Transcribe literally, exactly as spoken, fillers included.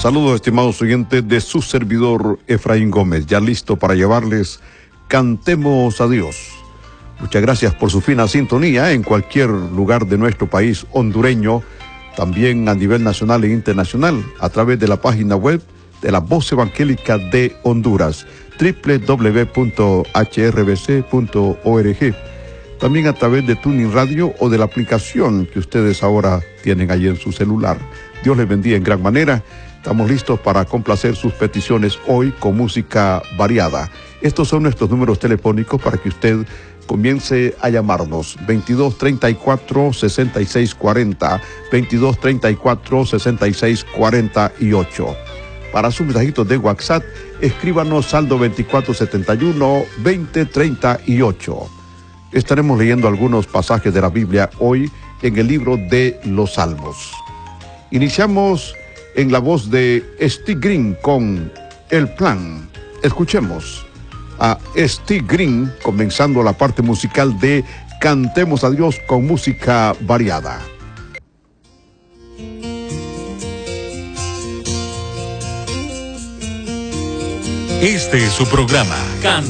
Saludos, estimados oyentes, de su servidor Efraín Gómez, ya listo para llevarles Cantemos a Dios. Muchas gracias por su fina sintonía en cualquier lugar de nuestro país hondureño, también a nivel nacional e internacional, a través de la página web de la Voz Evangélica de Honduras, doble u doble u doble u punto h r b c punto org. También a través de Tuning Radio o de la aplicación que ustedes ahora tienen ahí en su celular. Dios les bendiga en gran manera. Estamos listos para complacer sus peticiones hoy con música variada. Estos son nuestros números telefónicos para que usted comience a llamarnos. veintidós treinta y cuatro, sesenta y seis cuarenta, veintidós treinta y cuatro, sesenta y seis cuarenta y ocho. Para sus mensajitos de WhatsApp, escríbanos saldo veinticuatro setenta y uno, veinte treinta y ocho. Estaremos leyendo algunos pasajes de la Biblia hoy en el libro de los Salmos. Iniciamos en la voz de Steve Green con El Plan. Escuchemos a Steve Green comenzando la parte musical de Cantemos a Dios con música variada. Este es su programa, Can